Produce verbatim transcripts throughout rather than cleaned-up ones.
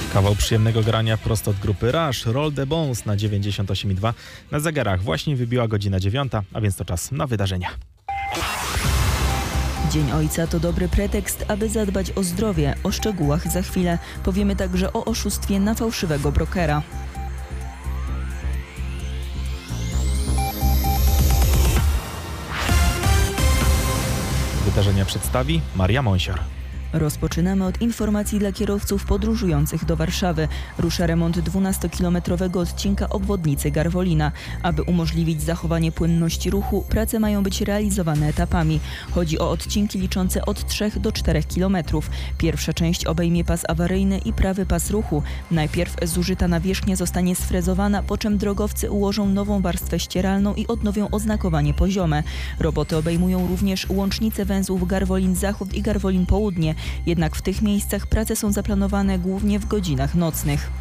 Kawał przyjemnego grania prosto od grupy Rush, Roll the Bones na dziewięćdziesiąt osiem i dwa. Na zegarach właśnie wybiła godzina dziewiąta, a więc to czas na wydarzenia. Dzień Ojca to dobry pretekst, aby zadbać o zdrowie. O szczegółach za chwilę. Powiemy także o oszustwie na fałszywego brokera. Wydarzenia przedstawi Maria Monsior. Rozpoczynamy od informacji dla kierowców podróżujących do Warszawy. Rusza remont dwunastokilometrowego odcinka obwodnicy Garwolina. Aby umożliwić zachowanie płynności ruchu, prace mają być realizowane etapami. Chodzi o odcinki liczące od trzech do czterech kilometrów. Pierwsza część obejmie pas awaryjny i prawy pas ruchu. Najpierw zużyta nawierzchnia zostanie sfrezowana, po czym drogowcy ułożą nową warstwę ścieralną i odnowią oznakowanie poziome. Roboty obejmują również łącznice węzłów Garwolin Zachód i Garwolin Południe. Jednak w tych miejscach prace są zaplanowane głównie w godzinach nocnych.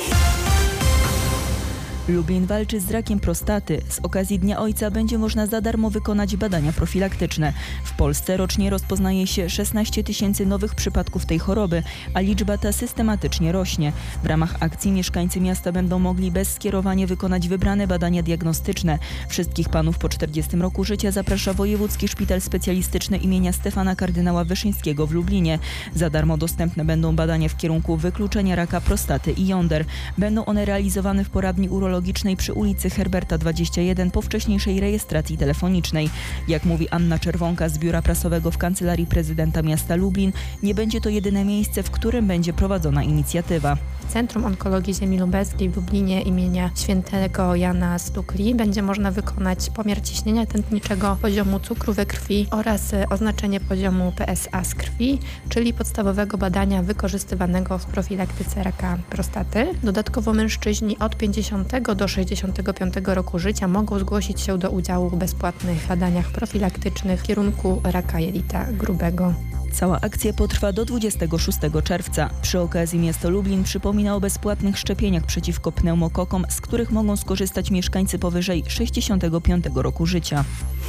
Lublin walczy z rakiem prostaty. Z okazji Dnia Ojca będzie można za darmo wykonać badania profilaktyczne. W Polsce rocznie rozpoznaje się szesnaście tysięcy nowych przypadków tej choroby, a liczba ta systematycznie rośnie. W ramach akcji mieszkańcy miasta będą mogli bez skierowania wykonać wybrane badania diagnostyczne. Wszystkich panów po czterdziestym roku życia zaprasza Wojewódzki Szpital Specjalistyczny imienia Stefana Kardynała Wyszyńskiego w Lublinie. Za darmo dostępne będą badania w kierunku wykluczenia raka prostaty i jąder. Będą one realizowane w poradni urologicznej przy ulicy Herberta dwadzieścia jeden po wcześniejszej rejestracji telefonicznej. Jak mówi Anna Czerwonka z Biura Prasowego w Kancelarii Prezydenta Miasta Lublin, nie będzie to jedyne miejsce, w którym będzie prowadzona inicjatywa. Centrum Onkologii Ziemi Lubelskiej w Lublinie imienia świętego Jana Stukli będzie można wykonać pomiar ciśnienia tętniczego, poziomu cukru we krwi oraz oznaczenie poziomu P S A z krwi, czyli podstawowego badania wykorzystywanego w profilaktyce raka prostaty. Dodatkowo mężczyźni od pięćdziesiątego do sześćdziesiątego piątego roku życia mogą zgłosić się do udziału w bezpłatnych badaniach profilaktycznych w kierunku raka jelita grubego. Cała akcja potrwa do dwudziestego szóstego czerwca. Przy okazji miasto Lublin przypomina o bezpłatnych szczepieniach przeciwko pneumokokom, z których mogą skorzystać mieszkańcy powyżej sześćdziesiątego piątego roku życia.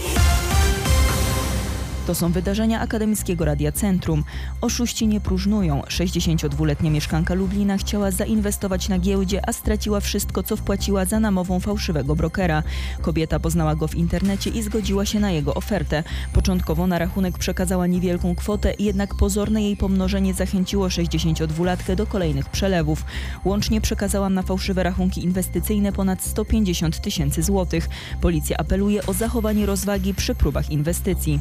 To są wydarzenia Akademickiego Radia Centrum. Oszuści nie próżnują. sześćdziesięciodwuletnia mieszkanka Lublina chciała zainwestować na giełdzie, a straciła wszystko, co wpłaciła za namową fałszywego brokera. Kobieta poznała go w internecie i zgodziła się na jego ofertę. Początkowo na rachunek przekazała niewielką kwotę, jednak pozorne jej pomnożenie zachęciło sześćdziesięciodwulatkę do kolejnych przelewów. Łącznie przekazałam na fałszywe rachunki inwestycyjne ponad sto pięćdziesiąt tysięcy złotych. Policja apeluje o zachowanie rozwagi przy próbach inwestycji.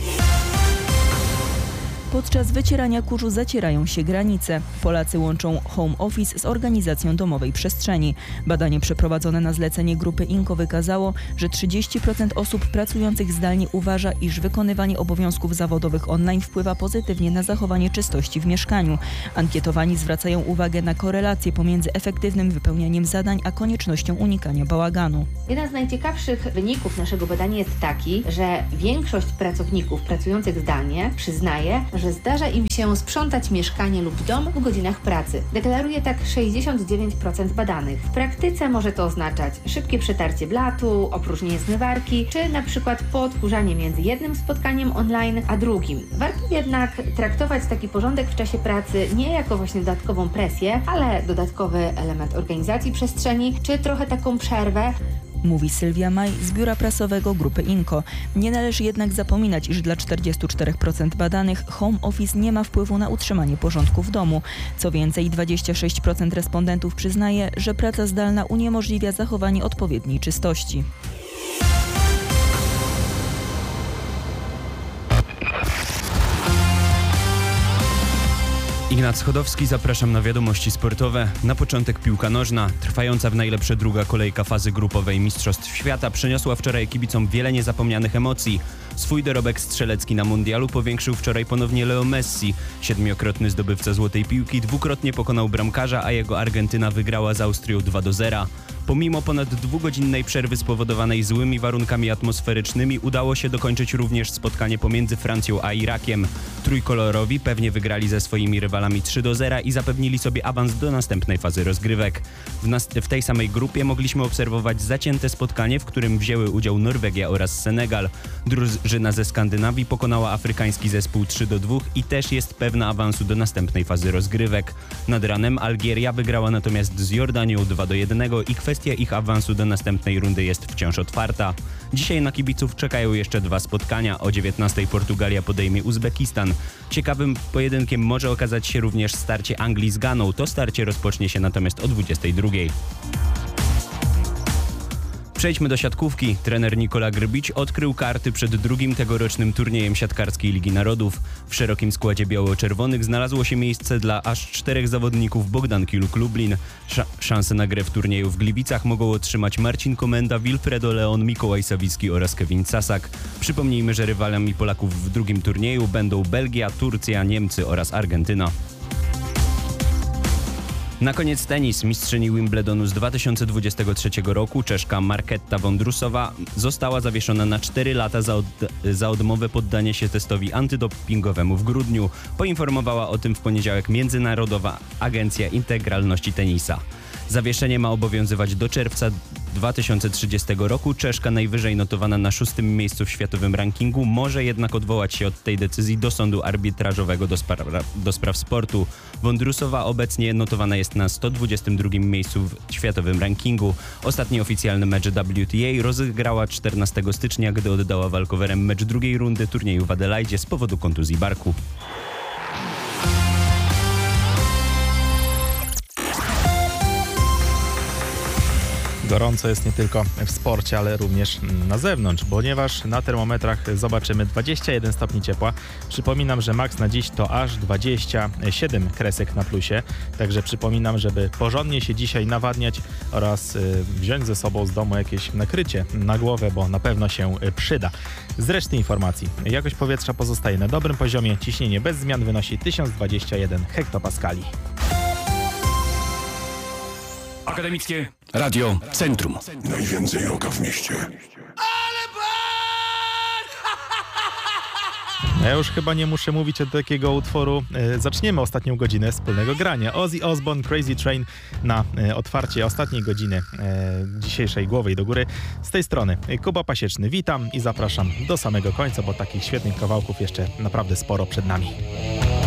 Podczas wycierania kurzu zacierają się granice. Polacy łączą home office z organizacją domowej przestrzeni. Badanie przeprowadzone na zlecenie grupy Inco wykazało, że trzydzieści procent osób pracujących zdalnie uważa, iż wykonywanie obowiązków zawodowych online wpływa pozytywnie na zachowanie czystości w mieszkaniu. Ankietowani zwracają uwagę na korelację pomiędzy efektywnym wypełnianiem zadań a koniecznością unikania bałaganu. Jeden z najciekawszych wyników naszego badania jest taki, że większość pracowników pracujących zdalnie przyznaje, że zdarza im się sprzątać mieszkanie lub dom w godzinach pracy. Deklaruje tak sześćdziesiąt dziewięć procent badanych. W praktyce może to oznaczać szybkie przetarcie blatu, opróżnienie zmywarki, czy na przykład podkurzanie między jednym spotkaniem online a drugim. Warto jednak traktować taki porządek w czasie pracy nie jako właśnie dodatkową presję, ale dodatkowy element organizacji przestrzeni, czy trochę taką przerwę. Mówi Sylwia Maj z Biura Prasowego Grupy Inco. Nie należy jednak zapominać, iż dla czterdzieści cztery procent badanych home office nie ma wpływu na utrzymanie porządku w domu. Co więcej, dwadzieścia sześć procent respondentów przyznaje, że praca zdalna uniemożliwia zachowanie odpowiedniej czystości. Ignac Chodowski, zapraszam na wiadomości sportowe. Na początek piłka nożna. Trwająca w najlepsze druga kolejka fazy grupowej Mistrzostw Świata przyniosła wczoraj kibicom wiele niezapomnianych emocji. Swój dorobek strzelecki na mundialu powiększył wczoraj ponownie Leo Messi. Siedmiokrotny zdobywca złotej piłki dwukrotnie pokonał bramkarza, a jego Argentyna wygrała z Austrią dwa do zera. Pomimo ponad dwugodzinnej przerwy spowodowanej złymi warunkami atmosferycznymi udało się dokończyć również spotkanie pomiędzy Francją a Irakiem. Trójkolorowi pewnie wygrali ze swoimi rywalami trzy do zera i zapewnili sobie awans do następnej fazy rozgrywek. W, nas- w tej samej grupie mogliśmy obserwować zacięte spotkanie, w którym wzięły udział Norwegia oraz Senegal. Druz- Drużyna ze Skandynawii pokonała afrykański zespół trzy do dwóch i też jest pewna awansu do następnej fazy rozgrywek. Nad ranem Algieria wygrała natomiast z Jordanią dwa do jednego i kwestia ich awansu do następnej rundy jest wciąż otwarta. Dzisiaj na kibiców czekają jeszcze dwa spotkania. O dziewiętnastej Portugalia podejmie Uzbekistan. Ciekawym pojedynkiem może okazać się również starcie Anglii z Ganą. To starcie rozpocznie się natomiast o dwudziestej drugiej. Przejdźmy do siatkówki. Trener Nikola Grbić odkrył karty przed drugim tegorocznym turniejem siatkarskiej Ligi Narodów. W szerokim składzie biało-czerwonych znalazło się miejsce dla aż czterech zawodników Bogdanki Luk Lublin. Sz- szanse na grę w turnieju w Gliwicach mogą otrzymać Marcin Komenda, Wilfredo Leon, Mikołaj Sawicki oraz Kevin Casak. Przypomnijmy, że rywalami Polaków w drugim turnieju będą Belgia, Turcja, Niemcy oraz Argentyna. Na koniec tenis. Mistrzyni Wimbledonu z dwa tysiące dwudziestego trzeciego roku, Czeszka Marketa Wondrusowa, została zawieszona na cztery lata za, od, za odmowę poddania się testowi antydopingowemu w grudniu. Poinformowała o tym w poniedziałek Międzynarodowa Agencja Integralności Tenisa. Zawieszenie ma obowiązywać do czerwca dwa tysiące trzydziestego roku. Czeszka, najwyżej notowana na szóstym miejscu w światowym rankingu, może jednak odwołać się od tej decyzji do sądu arbitrażowego do, spra- do spraw sportu. Wondrusowa obecnie notowana jest na sto dwudziestym drugim miejscu w światowym rankingu. Ostatni oficjalny mecz W T A rozegrała czternastego stycznia, gdy oddała walkowerem mecz drugiej rundy turnieju w Adelaidzie z powodu kontuzji barku. Gorąco jest nie tylko w sporcie, ale również na zewnątrz, ponieważ na termometrach zobaczymy dwadzieścia jeden stopni ciepła. Przypominam, że maks na dziś to aż dwadzieścia siedem kresek na plusie, także przypominam, żeby porządnie się dzisiaj nawadniać oraz y, wziąć ze sobą z domu jakieś nakrycie na głowę, bo na pewno się y, przyda. Z reszty informacji. Jakość powietrza pozostaje na dobrym poziomie, ciśnienie bez zmian wynosi tysiąc dwadzieścia jeden hektopaskali. Akademickie Radio Centrum. Najwięcej rocka w mieście. Ja już chyba nie muszę mówić od takiego utworu. E, zaczniemy ostatnią godzinę wspólnego grania. Ozzy Osbourne, Crazy Train na e, otwarcie ostatniej godziny e, dzisiejszej Głowy i do Góry. Z tej strony Kuba Pasieczny. Witam i zapraszam do samego końca, bo takich świetnych kawałków jeszcze naprawdę sporo przed nami.